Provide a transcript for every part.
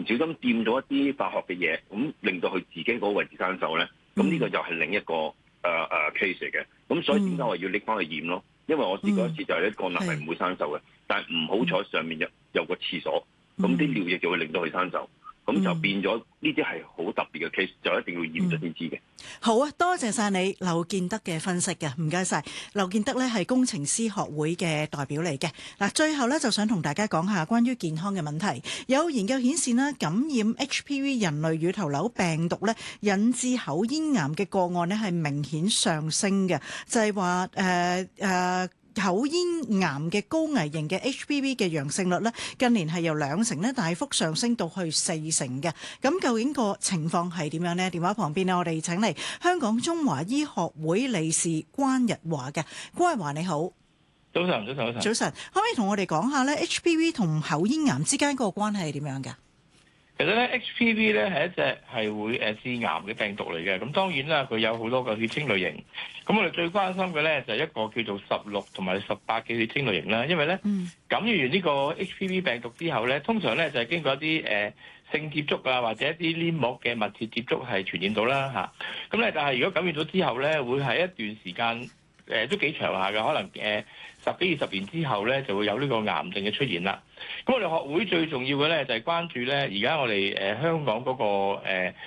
小心掂到一啲化學嘅嘢，咁令到佢自己嗰個位置生鏽咧，咁呢個又係另一個case 嚟嘅。咁所以點解我要拎翻去驗咯？因為我試過一次就係咧，鋼纜係唔會生鏽嘅，但係唔好彩上面有個廁所，咁啲尿液就會令到佢生鏽。咁就變咗呢啲係好特別嘅 case，就一定要驗咗先知嘅。 好啊，多謝晒你劉建德嘅分析嘅，唔該晒。劉建德咧係工程師學會嘅代表嚟嘅。嗱，最後咧就想同大家講下關於健康嘅問題。有研究顯示咧，感染 HPV 人類乳頭瘤病毒咧，引致口咽癌嘅個案咧係明顯上升嘅，就係話口咽癌嘅高危型嘅 HPV 嘅陽性率咧，近年係由2成咧大幅上升到去4成嘅。咁究竟個情況係點樣呢？電話旁邊呢，我哋請嚟香港中華醫學會理事關日華嘅。關日華你好， 早晨，早晨， 可唔可以同我哋講下咧 HPV 同口咽癌之間個關係係點樣㗎？ 其實咧 HPV 咧係一隻係會致癌嘅病毒嚟嘅，咁當然啦，佢有好多個血清類型。咁我哋最關心嘅咧就係一個叫做16同埋18嘅血清類型啦，因為咧感染完呢個 HPV 病毒之後咧，通常咧就係經過一啲性接觸啊，或者一啲黏膜嘅密切接觸係傳染到啦嚇。咁咧，但係如果感染咗之後咧，會係一段時間都幾長下嘅，可能10幾20年之後咧就會有呢個癌症嘅出現啦。咁我哋學會最重要嘅咧就係關注咧，而家我哋香港嗰個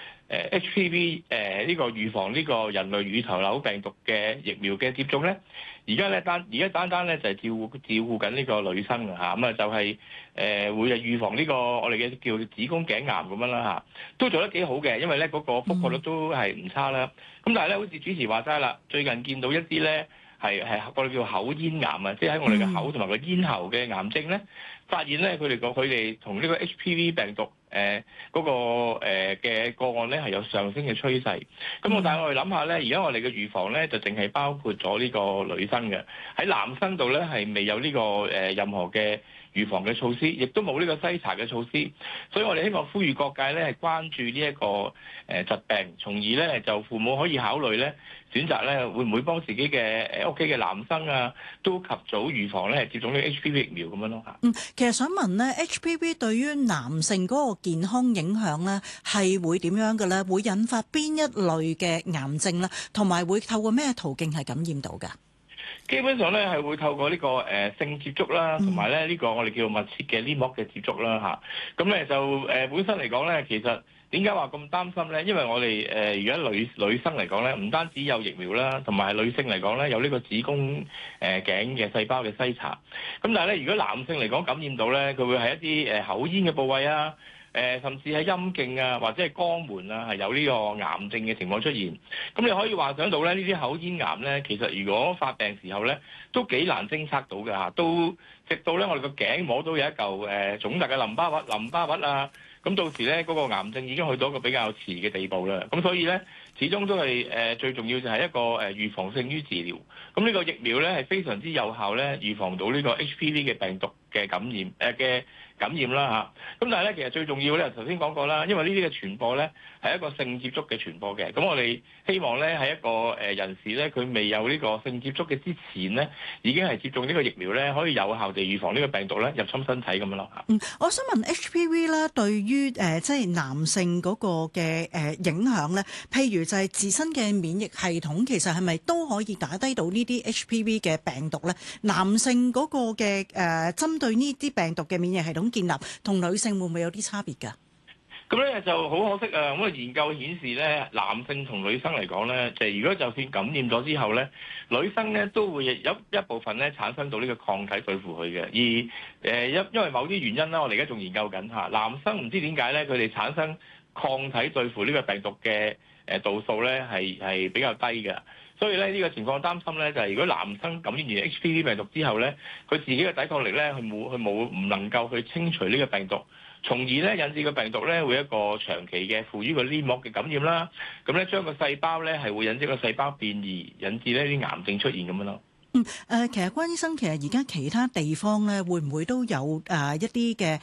HPV 呢個預防呢個人類乳頭瘤病毒嘅疫苗嘅接種咧，而家單單咧就係照顧緊呢個女生嚇，咁啊就係會預防呢個我哋嘅叫子宮頸癌咁樣啦嚇，都做得幾好嘅，因為咧嗰個覆蓋率都係唔差啦。咁但係咧，好似主持話齋啦，最近見到一啲咧係我哋叫口咽癌啊，即係喺我哋嘅口同埋個咽喉嘅癌症咧，發現咧佢哋同呢個 HPV 病毒嗰個嘅個案咧係有上升嘅趨勢。咁但係我哋諗下咧，而家我哋嘅預防咧就淨係包括咗呢個女生嘅，喺男生度咧係未有呢個任何嘅預防嘅措施，亦都冇呢個篩查嘅措施。所以我哋希望呼籲各界咧係關注呢一個疾病，從而咧就父母可以考慮咧選擇咧會唔會幫自己嘅屋企嘅男生啊都及早預防咧接種呢個 HPV 疫苗咁樣咯嚇。 其實想問咧 HPV 對於男性嗰個健康影響咧係會點樣嘅咧？會引發邊一類嘅癌症咧？同埋會透過咩途徑係感染到㗎？ 基本上咧係會透過呢個性接觸啦，同埋咧呢個我哋叫密切嘅黏膜嘅接觸啦嚇。咁咧就本身嚟講咧，其實點解話咁擔心咧？因為我哋而家女生嚟講咧，唔單止有疫苗啦，同埋係女性嚟講咧有呢個子宮頸嘅細胞嘅篩查。咁但係咧，如果男性嚟講感染到咧，佢會係一啲口咽嘅部位啊。甚至喺陰莖啊，或者係肛門啊，係有呢個癌症嘅情況出現。咁你可以幻想到咧，呢啲口咽癌咧，其實如果發病時候咧，都幾難偵測到嘅嚇。都直到咧，我哋個頸摸到有一嚿腫大嘅淋巴核啊，咁到時咧嗰個癌症已經去到一個比較遲嘅地步啦。咁所以咧，始終都係最重要就係一個預防勝於治療。咁呢個疫苗咧係非常之有效咧，預防到呢個 HPV 嘅病毒嘅感染啦嚇。咁但係咧，其實最重要咧，頭先講過啦，因為呢啲嘅傳播咧係一個性接觸嘅傳播嘅。咁我哋希望咧喺一個人士咧，佢未有呢個性接觸嘅之前咧，已經係接種呢個疫苗咧，可以有效地預防呢個病毒咧入侵身體咁樣咯嚇。 我想問 HPV 啦，對於即係男性嗰個嘅影響咧，譬如就係自身嘅免疫系統，其實係咪都可以打低到呢啲 HPV 嘅病毒咧？男性嗰個嘅針對呢啲病毒嘅免疫系統建立，同女性會唔會有啲差別㗎？ 咁咧就好可惜啊！咁研究顯示咧，男性同女生嚟講咧，如果就算感染咗之後咧，女生咧都會有一部分咧產生到呢個抗體對付佢嘅。而因為某啲原因啦，我哋而家仲研究緊嚇，男生唔知點解咧，佢哋產生抗體對付呢個病毒嘅度數咧係比較低嘅。所以咧呢個情況擔心咧，就係如果男生感染完 HPV 病毒之後咧，佢自己嘅抵抗力咧，佢唔能夠去清除呢個病毒，從而咧引致個病毒咧會一個長期嘅附於個黏膜嘅感染啦。咁咧將個細胞咧係會引致個細胞變異，引致呢啲癌症出現咁樣咯。 其實關醫生，其實而家其他地方咧，會唔會都有一啲嘅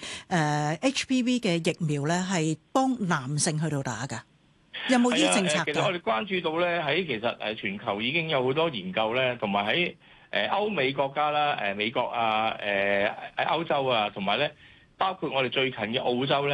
HPV 嘅疫苗咧，係幫男性去到打㗎？有冇呢啲政策㗎？ 其實我哋關注到咧，喺其實全球已經有好多研究咧，同埋喺歐美國家啦、美國啊、喺歐洲啊，同埋咧包括我哋最近嘅澳洲咧。